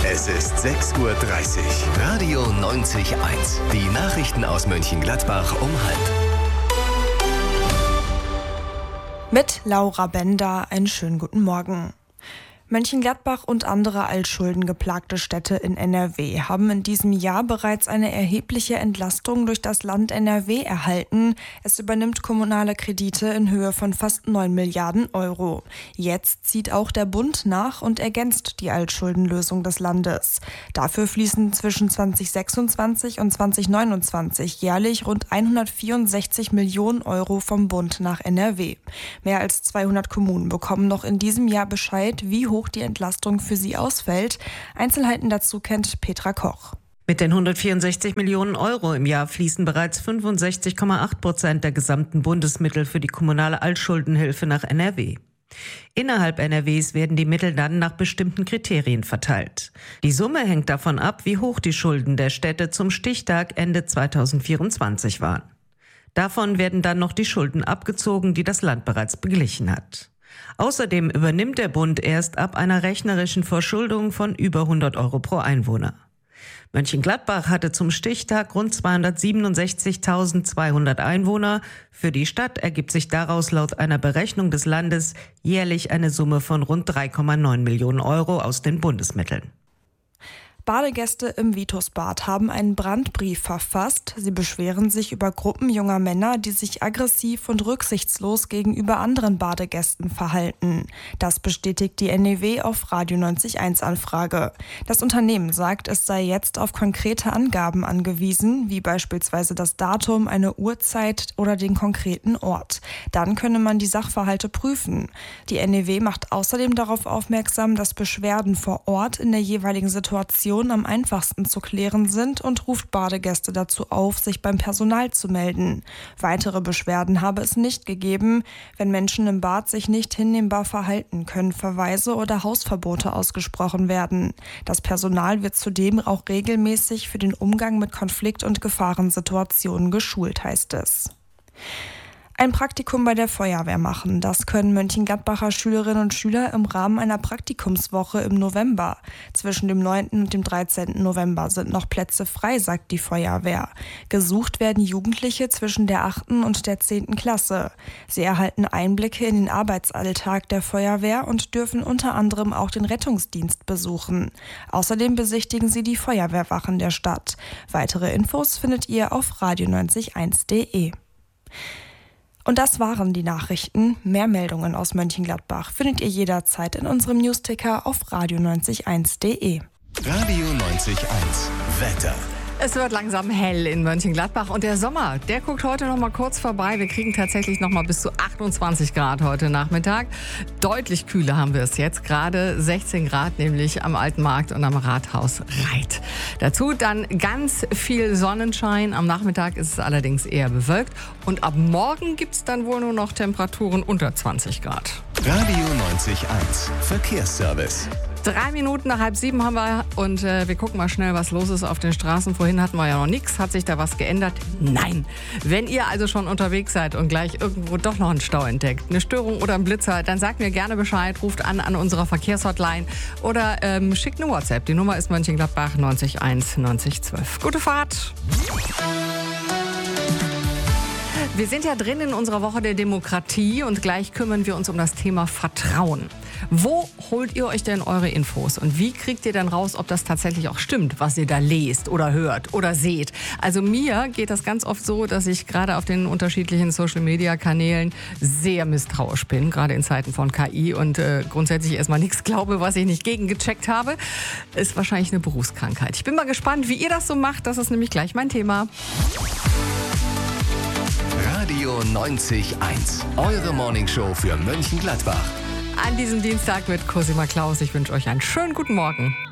Es ist 6:30 Uhr. Radio 90.1. Die Nachrichten aus Mönchengladbach um 12:30. Mit Laura Bender einen schönen guten Morgen. Mönchengladbach und andere altschuldengeplagte Städte in NRW haben in diesem Jahr bereits eine erhebliche Entlastung durch das Land NRW erhalten. Es übernimmt kommunale Kredite in Höhe von fast 9 Milliarden Euro. Jetzt zieht auch der Bund nach und ergänzt die Altschuldenlösung des Landes. Dafür fließen zwischen 2026 und 2029 jährlich rund 164 Millionen Euro vom Bund nach NRW. Mehr als 200 Kommunen bekommen noch in diesem Jahr Bescheid, wie hoch die Entlastung für sie ausfällt. Einzelheiten dazu kennt Petra Koch. Mit den 164 Millionen Euro im Jahr fließen bereits 65,8% der gesamten Bundesmittel für die kommunale Altschuldenhilfe nach NRW. Innerhalb NRWs werden die Mittel dann nach bestimmten Kriterien verteilt. Die Summe hängt davon ab, wie hoch die Schulden der Städte zum Stichtag Ende 2024 waren. Davon werden dann noch die Schulden abgezogen, die das Land bereits beglichen hat. Außerdem übernimmt der Bund erst ab einer rechnerischen Verschuldung von über 100 Euro pro Einwohner. Mönchengladbach hatte zum Stichtag rund 267.200 Einwohner. Für die Stadt ergibt sich daraus laut einer Berechnung des Landes jährlich eine Summe von rund 3,9 Millionen Euro aus den Bundesmitteln. Badegäste im Vitusbad haben einen Brandbrief verfasst. Sie beschweren sich über Gruppen junger Männer, die sich aggressiv und rücksichtslos gegenüber anderen Badegästen verhalten. Das bestätigt die NEW auf Radio 90.1 Anfrage. Das Unternehmen sagt, es sei jetzt auf konkrete Angaben angewiesen, wie beispielsweise das Datum, eine Uhrzeit oder den konkreten Ort. Dann könne man die Sachverhalte prüfen. Die NEW macht außerdem darauf aufmerksam, dass Beschwerden vor Ort in der jeweiligen Situation am einfachsten zu klären sind und ruft Badegäste dazu auf, sich beim Personal zu melden. Weitere Beschwerden habe es nicht gegeben. Wenn Menschen im Bad sich nicht hinnehmbar verhalten, können Verweise oder Hausverbote ausgesprochen werden. Das Personal wird zudem auch regelmäßig für den Umgang mit Konflikt- und Gefahrensituationen geschult, heißt es. Ein Praktikum bei der Feuerwehr machen. Das können Mönchengladbacher Schülerinnen und Schüler im Rahmen einer Praktikumswoche im November. Zwischen dem 9. und dem 13. November sind noch Plätze frei, sagt die Feuerwehr. Gesucht werden Jugendliche zwischen der 8. und der 10. Klasse. Sie erhalten Einblicke in den Arbeitsalltag der Feuerwehr und dürfen unter anderem auch den Rettungsdienst besuchen. Außerdem besichtigen sie die Feuerwehrwachen der Stadt. Weitere Infos findet ihr auf radio90.1.de. Und das waren die Nachrichten. Mehr Meldungen aus Mönchengladbach findet ihr jederzeit in unserem Newsticker auf radio90.1.de. Radio 90.1 Wetter. Es wird langsam hell in Mönchengladbach und der Sommer, der guckt heute noch mal kurz vorbei. Wir kriegen tatsächlich noch mal bis zu 28 Grad heute Nachmittag. Deutlich kühler haben wir es jetzt, gerade 16 Grad nämlich am Alten Markt und am Rathaus Reit. Dazu dann ganz viel Sonnenschein. Am Nachmittag ist es allerdings eher bewölkt und ab morgen gibt es dann wohl nur noch Temperaturen unter 20 Grad. Radio 90.1 Verkehrsservice. 3 Minuten nach 6:30 haben wir und wir gucken mal schnell, was los ist auf den Straßen. Vorhin hatten wir ja noch nichts. Hat sich da was geändert? Nein. Wenn ihr also schon unterwegs seid und gleich irgendwo doch noch einen Stau entdeckt, eine Störung oder einen Blitzer, dann sagt mir gerne Bescheid, ruft an unserer Verkehrshotline oder schickt eine WhatsApp. Die Nummer ist Mönchengladbach 901 9012. Gute Fahrt! Wir sind ja drin in unserer Woche der Demokratie und gleich kümmern wir uns um das Thema Vertrauen. Wo holt ihr euch denn eure Infos und wie kriegt ihr dann raus, ob das tatsächlich auch stimmt, was ihr da lest oder hört oder seht? Also mir geht das ganz oft so, dass ich gerade auf den unterschiedlichen Social-Media-Kanälen sehr misstrauisch bin, gerade in Zeiten von KI und grundsätzlich erstmal nichts glaube, was ich nicht gegengecheckt habe. Ist wahrscheinlich eine Berufskrankheit. Ich bin mal gespannt, wie ihr das so macht. Das ist nämlich gleich mein Thema. Radio 90.1, eure Morningshow für Mönchengladbach. An diesem Dienstag mit Cosima Klaus. Ich wünsche euch einen schönen guten Morgen.